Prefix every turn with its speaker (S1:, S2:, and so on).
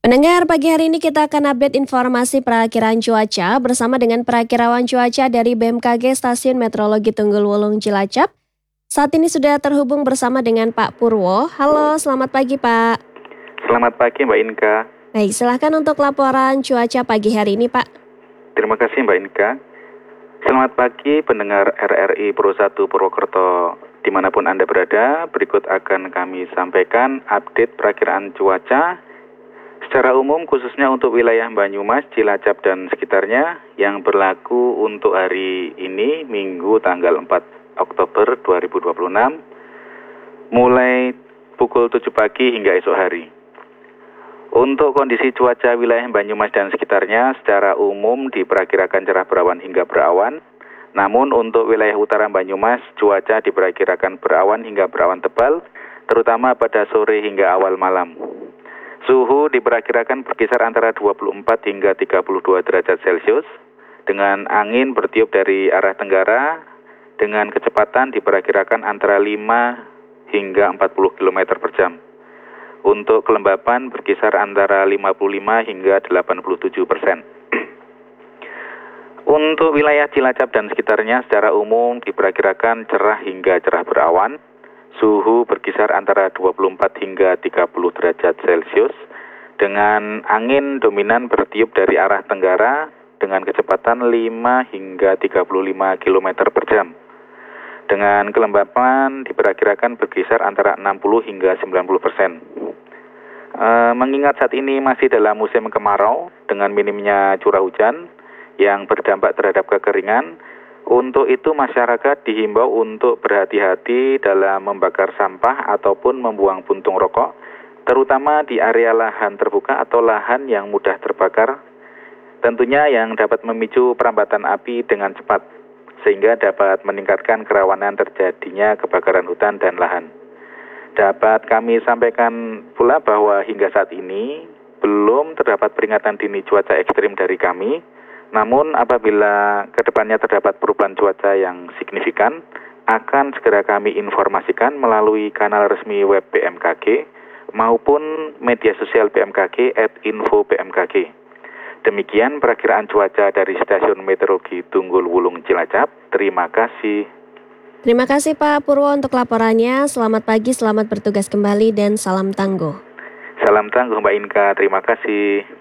S1: Pendengar, pagi hari ini kita akan update informasi perakiraan cuaca bersama dengan perakirawan cuaca dari BMKG Stasiun Meteorologi Tunggul Wulung Cilacap. Saat ini sudah terhubung bersama dengan Pak Purwo. Halo, selamat pagi Pak.
S2: Selamat pagi Mbak Inka.
S1: Baik, silahkan untuk laporan cuaca pagi hari ini Pak.
S2: Terima kasih Mbak Inka. Selamat pagi pendengar RRI Pro 1 Purwokerto dimanapun Anda berada. Berikut akan kami sampaikan update perakiraan cuaca secara umum khususnya untuk wilayah Banyumas, Cilacap dan sekitarnya yang berlaku untuk hari ini Minggu tanggal 4 Oktober 2026 mulai pukul 7 pagi hingga esok hari. Untuk kondisi cuaca wilayah Banyumas dan sekitarnya secara umum diperkirakan cerah berawan hingga berawan. Namun untuk wilayah utara Banyumas cuaca diperkirakan berawan hingga berawan tebal terutama pada sore hingga awal malam. Suhu diperkirakan berkisar antara 24 hingga 32 derajat Celcius dengan angin bertiup dari arah tenggara dengan kecepatan diperkirakan antara 5 hingga 40 km per jam. Untuk kelembapan berkisar antara 55 hingga 87%. Untuk wilayah Cilacap dan sekitarnya secara umum diperkirakan cerah hingga cerah berawan. Suhu berkisar antara 24 hingga 30 derajat Celcius dengan angin dominan bertiup dari arah tenggara dengan kecepatan 5 hingga 35 km per jam. Dengan kelembapan diperkirakan berkisar antara 60 hingga 90%. Mengingat saat ini masih dalam musim kemarau dengan minimnya curah hujan yang berdampak terhadap kekeringan, untuk itu masyarakat dihimbau untuk berhati-hati dalam membakar sampah ataupun membuang puntung rokok, terutama di area lahan terbuka atau lahan yang mudah terbakar, tentunya yang dapat memicu perambatan api dengan cepat, sehingga dapat meningkatkan kerawanan terjadinya kebakaran hutan dan lahan. Dapat kami sampaikan pula bahwa hingga saat ini belum terdapat peringatan dini cuaca ekstrim dari kami. Namun apabila kedepannya terdapat perubahan cuaca yang signifikan, akan segera kami informasikan melalui kanal resmi web BMKG maupun media sosial BMKG @info-bmkg. Demikian perakiraan cuaca dari Stasiun Meteorologi Tunggul Wulung Cilacap. Terima kasih.
S1: Terima kasih Pak Purwo untuk laporannya. Selamat pagi, selamat bertugas kembali dan salam tangguh.
S2: Salam tangguh Mbak Inka, terima kasih.